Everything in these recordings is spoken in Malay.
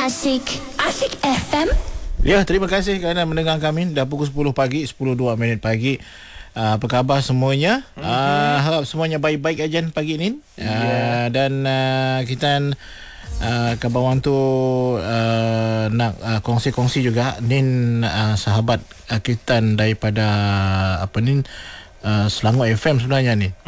Asyik. Asyik FM. Ya, terima kasih kerana mendengar kami. Dah pukul 10 pagi, 10.02 minit pagi. Apa khabar semuanya? Harap semuanya baik-baik aja pagi ini. Dan kita Kabawang tu nak kongsi-kongsi juga Nin sahabat kita daripada apa ni Selangor FM sebenarnya ni.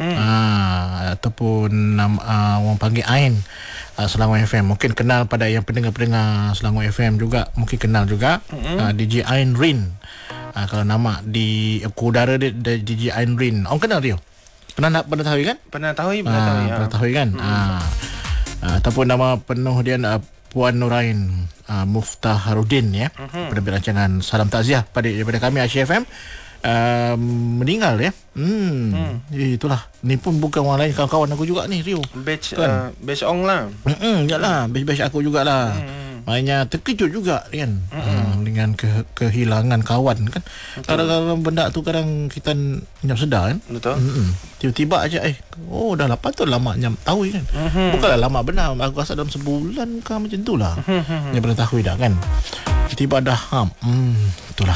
Ataupun orang panggil Ain Selangor FM. Mungkin kenal pada yang pendengar-pendengar Selangor FM juga, mungkin kenal juga DJ Ain Rin. Kalau nama di udara dia DJ Ain Rin. Orang kenal dia? Pernah tahu kan? Pernah tahu kan? Ataupun nama penuh dia Puan Nurain Muftaharuddin ya. Pada rancangan Salam Takziah daripada kami Asyik FM. Meninggal ya. Itulah. Ni pun bukan orang lain, kawan-kawan aku juga ni, Rio. Batch kan? Batch Ong lah. Yalah, batch aku jugalah. Maknanya terkejut juga kan. Dengan kehilangan kawan kan. Kadang-kadang benda tu kadang kita nyam sedar kan. Betul. Tiba-tiba aja dah patut lama nyam tahu kan. Bukanlah lama benar. Aku rasa dalam sebulan ke macam tu lah. Dia pernah tahu dah kan. Tiba dah itulah.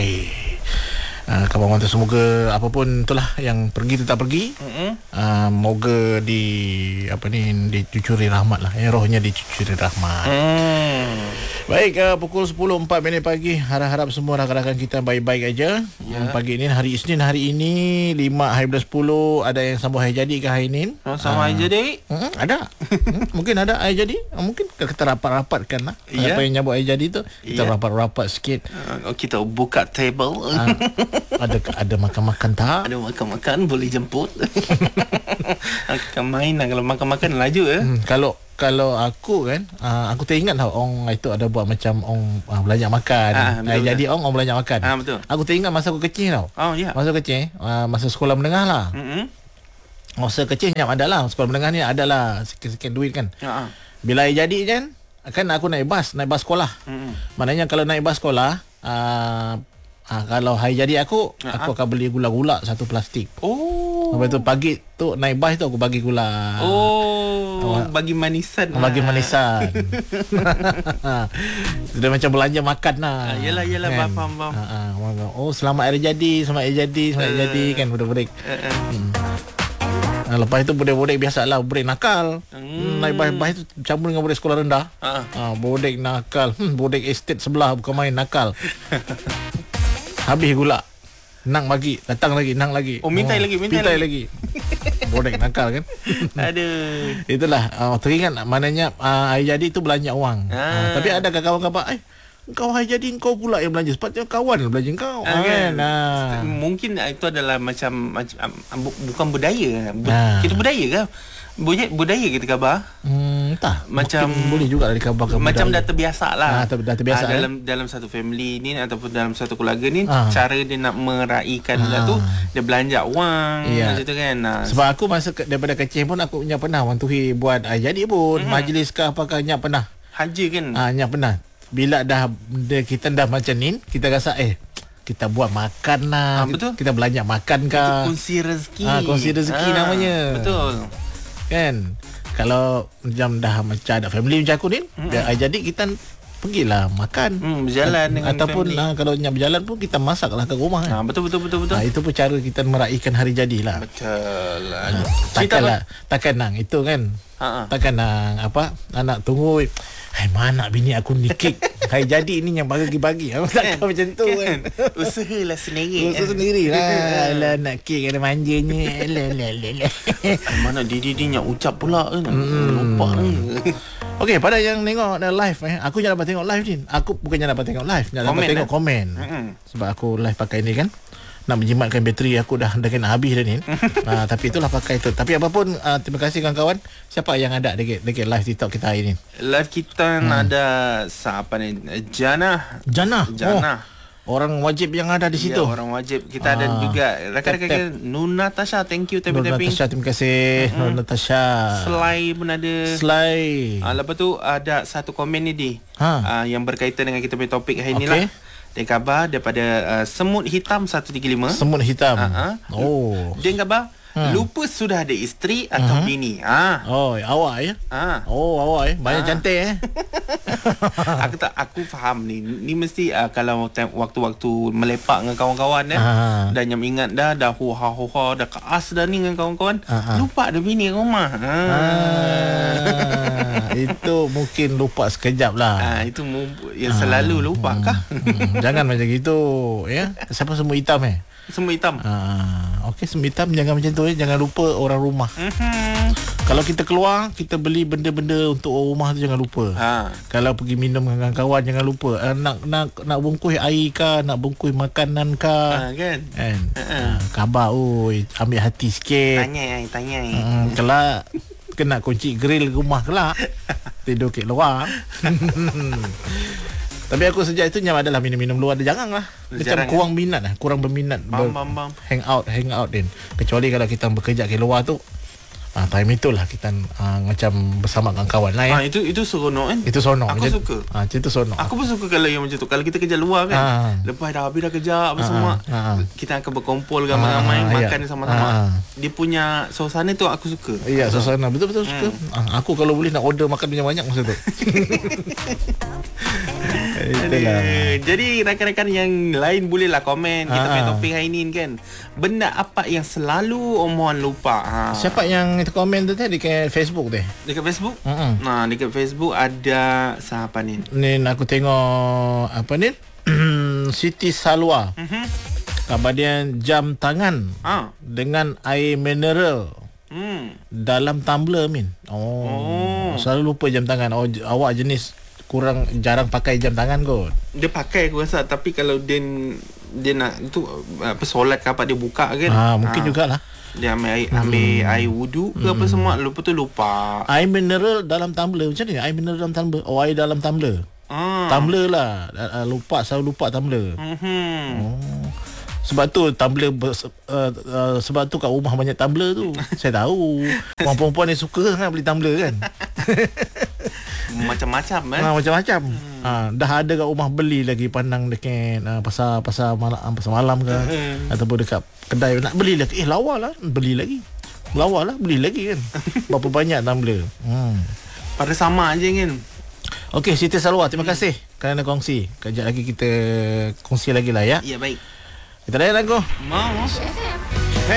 Kawan-kawan tu semoga apapun itulah yang pergi tetap pergi. Moga dicucuri rahmat lah. Rohnya dicucuri rahmat. Baik, pukul 10.04 minit pagi. Harap-harap semua rakan-rakan kita baik-baik aja. Pagi ini hari Isnin, hari ini 5 hari 10. Ada yang sambut hari jadi ke hari ini? Sama hari jadi? Ada. Mungkin ada hari jadi. Mungkin kita rapat-rapatkan lah. Apa yang nyambut hari jadi tu, kita rapat-rapat sikit. Kita buka table. Ada makan-makan tak? Ada makan-makan, boleh jemput. Kita main lah. Kalau makan-makan laju Kalau aku kan, aku teringat tau orang itu ada buat macam orang belanja makan. Jadi orang belanja makan. Betul. Aku teringat masa aku kecil tau. Masa kecil, masa sekolah menengah lah. Masa kecil ada lah, sekolah menengah ni ada lah sikit-sikit duit kan. Bila jadi kan aku naik bas sekolah. Maknanya kalau naik bas sekolah, kalau hari jadi aku akan beli gula-gula satu plastik. Lepas tu pagi tu naik bas tu aku bagi gula. Bagi manisan. Bagi manisan. Sudah macam belanja makan lah. Yelah kan? Faham. Selamat hari jadi kan budak-budak. Lepas itu budak-budak biasalah, budak nakal. Naik bas tu campur dengan budak sekolah rendah. Budak nakal. Budak estate sebelah bukan main nakal. Habis gula. Nang bagi, datang lagi, nang lagi. Mintai lagi. Bodek nakal kan. Aduh. Itulah teringat maknanya hari jadi tu belanja wang. Tapi ada kawan-kawan kau hari jadi kau pula yang belanja. Sepatutnya kawan belanja kau kan. Mungkin itu adalah macam bukan budaya. Kita budaya ke? Budaya kita khabar. Entah. Macam boleh juga lah dikhabar macam dah terbiasa lah. Dah terbiasa dalam satu family ni ataupun dalam satu keluarga ni, cara dia nak meraikan tu, dia belanja wang macam tu kan. Sebab aku masa daripada kecil pun aku punya pernah orang tuhi buat jadi pun majlis ke apakah nyak pernah. Haji kan. Nyak pernah. Bila kita dah macam ni, kita rasa kita buat makan lah. Betul. Kita belanja makan ke. Kongsi rezeki. Kongsi rezeki namanya. Betul. Kan. Kalau macam dah macam ada family macam aku ni, jadi kita pergilah makan. Berjalan dengan ataupun kalau nak berjalan pun kita masaklah kat rumah kan. Betul. Itu pun cara kita meraihkan hari jadilah. Betul lah. Takkan nang itu kan. Takkan nang anak tunggu. Hai mana bini aku nikik. Hari jadi ni yang bagi-bagi. Takkan macam tu kan. Usahalah sendiri. Usaha sendirilah. Alah nak kek ada manjanya. Mana Didi yang ucap pula kan. Lupa ni. Okey, pada yang tengok live aku jangan dapat tengok live ni. Aku bukannya dapat tengok live, nak dapat tengok komen. Sebab aku live pakai ni kan. Nak menjimatkan bateri aku dah kena habis dah ni. Tapi itulah pakai tu. Tapi apapun terima kasih kawan-kawan. Siapa yang ada dekat live TikTok kita hari ni? Live kita ada siapa ni? Jana. Orang wajib yang ada di situ. Orang wajib. Kita ada juga rakan-rakan kita. Nuna Tasha, thank you Nuna Tasha, terima kasih. Nuna Tasha. Slay pun ada. Lepas tu ada satu komen ni yang berkaitan dengan kita punya topik hari ni lah. Dia khabar daripada Semut Hitam 135. Semut Hitam. Dia khabar lupa sudah ada isteri atau bini. Oh, awak ya? Oh, awak banyak cantik Aku faham ni. Ni mesti kalau waktu-waktu melepak dengan kawan-kawan dan yang ingat dah huha-huha dah keas dah ni dengan kawan-kawan, lupa ada bini kat rumah. Itu mungkin lupa sekejap lah. Itu yang selalu lupa kah? Jangan macam gitu ya. Siapa semua hitam Semua hitam. Okey, semua hitam. Jangan macam tu jangan lupa orang rumah. Kalau kita keluar, kita beli benda-benda untuk orang rumah tu jangan lupa. Kalau pergi minum dengan kawan jangan lupa. Nak bungkus air kah, nak bungkus makanan kah, kan? Khabar ambil hati sikit. Tanya. Kelak kena kunci grill rumah kelak. Tidur kat luar. Tapi aku sejak itu nyam adalah minum-minum luar. Janganlah. Macam kurang minat kurang berminat hang out din. Kecuali kalau kita bekerja ke luar tu, time itulah kita macam bersama dengan kawan lah ya. Itu seronok kan? Itu seronok. Aku suka. Itu seronok. Aku pun suka kalau yang macam tu. Kalau kita kerja luar kan, lepas dah habis dah kerja apa semua, kita akan berkumpul ramai-ramai, makan sama-sama. Dia punya suasana tu aku suka. Ya, suasana betul-betul suka. Aku kalau boleh nak order makan banyak-banyak masa tu. Itulah. Jadi rakan-rakan yang lain bolehlah komen kita punya topik hari ni kan. Benda apa yang selalu omongan lupa? Siapa yang itu komen tu dekat Facebook tu? Dekat Facebook? Dekat Facebook ada siapa ni? Ni aku tengok apa ni? Siti Salwa. Kabar dia jam tangan dengan air mineral dalam tumbler min. Selalu lupa jam tangan. Awak jenis kurang jarang pakai jam tangan kot. Dia pakai aku rasa, tapi kalau dia nak tu solat ke apa dia buka kan. Mungkin jugalah. Dia ambil air wudu ke apa semua, lepas tu lupa. Air mineral dalam tumbler. Macam ni air mineral dalam tumbler. Air dalam tumbler. Tumbler lah. Selalu lupa tumbler. Sebab tu tumbler sebab tu kat rumah banyak tumbler tu. Saya tahu. Orang perempuan ni suka sangat beli tumbler kan. Macam-macam macam-macam. Dah ada kat rumah, beli lagi pandang dekat pasar malam ke ataupun dekat kedai nak beli lagi. Lawa lah beli lagi. Beli lagi kan. Berapa banyak tumbler. Pada sama aje kan. Okey, Siti Salwa, terima kasih kerana kongsi. Kejap lagi kita kongsi lagi lah ya. Ya, baik. Kita layan lagu. Mau.